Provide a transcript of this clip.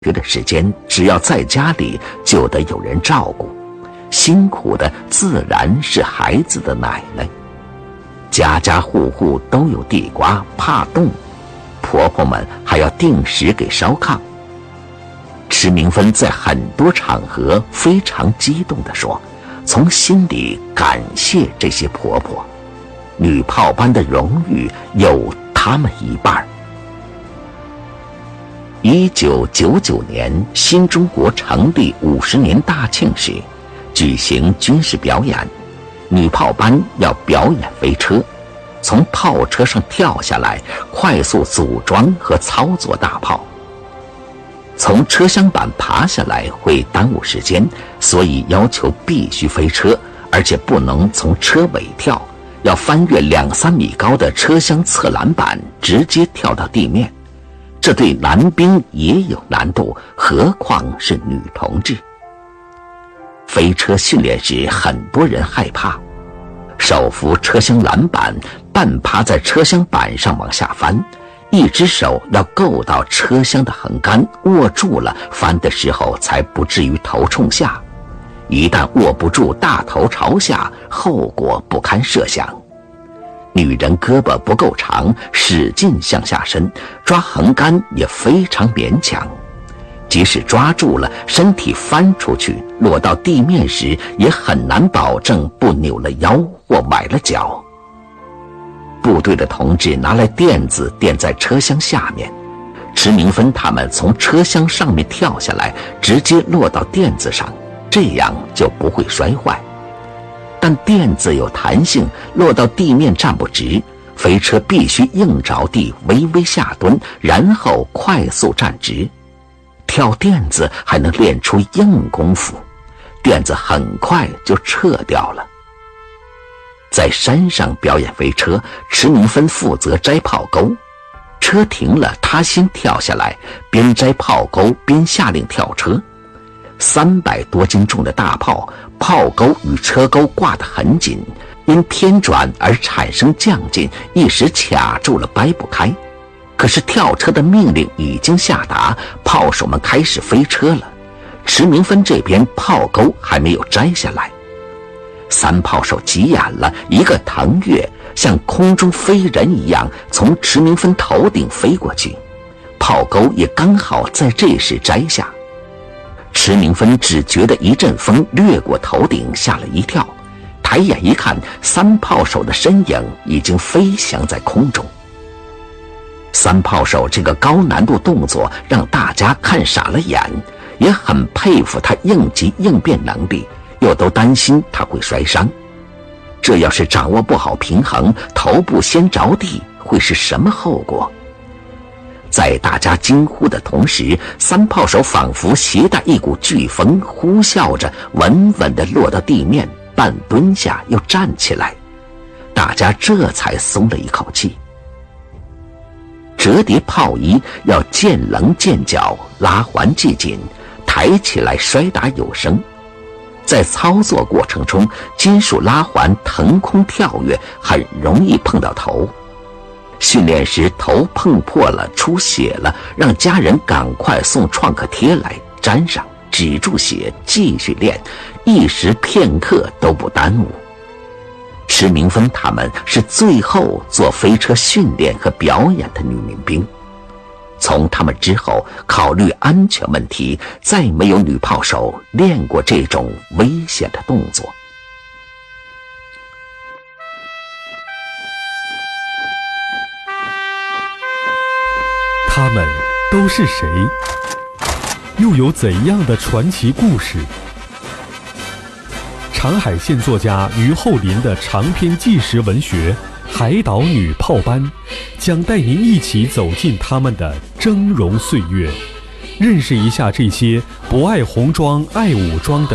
余的时间只要在家里就得有人照顾，辛苦的自然是孩子的奶奶。家家户户都有地瓜，怕冻，婆婆们还要定时给烧炕。池明芬在很多场合非常激动地说，从心里感谢这些婆婆，女炮班的荣誉有她们一半。1999年新中国成立50年大庆时，举行军事表演，女炮班要表演飞车，从炮车上跳下来，快速组装和操作大炮。从车厢板爬下来会耽误时间，所以要求必须飞车，而且不能从车尾跳，要翻越2-3米高的车厢侧栏板，直接跳到地面。这对男兵也有难度，何况是女同志。飞车训练时，很多人害怕，手扶车厢栏板，半趴在车厢板上往下翻，一只手要够到车厢的横杆，握住了，翻的时候才不至于头冲下。一旦握不住，大头朝下，后果不堪设想。女人胳膊不够长，使劲向下伸，抓横杆也非常勉强。即使抓住了，身体翻出去，落到地面时也很难保证不扭了腰或崴了脚。部队的同志拿来垫子垫在车厢下面，池明芬他们从车厢上面跳下来，直接落到垫子上，这样就不会摔坏。但垫子有弹性，落到地面站不直，飞车必须硬着地微微下蹲，然后快速站直。跳垫子还能练出硬功夫，垫子很快就撤掉了。在山上表演飞车，池明芬负责摘炮钩，车停了，他先跳下来，边摘炮钩边下令跳车。300多斤重的大炮，炮钩与车钩挂得很紧，因偏转而产生降劲，一时卡住了，掰不开。可是跳车的命令已经下达，炮手们开始飞车了。池明芬这边炮钩还没有摘下来，三炮手急眼了，一个腾跃，像空中飞人一样从池明芬头顶飞过去，炮钩也刚好在这时摘下。池明芬只觉得一阵风掠过头顶，吓了一跳，抬眼一看，三炮手的身影已经飞翔在空中。三炮手这个高难度动作让大家看傻了眼，也很佩服他应急应变能力，又都担心他会摔伤。这要是掌握不好平衡，头部先着地，会是什么后果？在大家惊呼的同时，三炮手仿佛携带一股飓风，呼啸着稳稳地落到地面，半蹲下又站起来，大家这才松了一口气。折叠炮衣要见棱见角，拉环系紧，抬起来摔打有声。在操作过程中，金属拉环腾空跳跃，很容易碰到头。训练时头碰破了，出血了，让家人赶快送创可贴来粘上，止住血，继续练，一时片刻都不耽误。池明芬他们是最后做飞车训练和表演的女民兵，从他们之后考虑安全问题，再没有女炮手练过这种危险的动作。 他们都是谁？又有怎样的传奇故事？长海县作家于厚林的长篇纪实文学《海岛女炮班》将带您一起走进他们的峥嵘岁月，认识一下这些不爱红装爱武装的